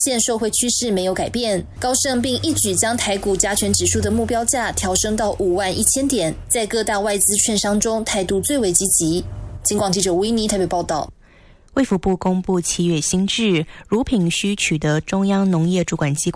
现受惠趋势没有改变，高盛并一举将台股加权指数的目标价调升到51000点，在各大外资券商中态度最为积极。警广记者吴依妮台北报道。 卫福部公布7月新制，乳品需取得中央农业主管机关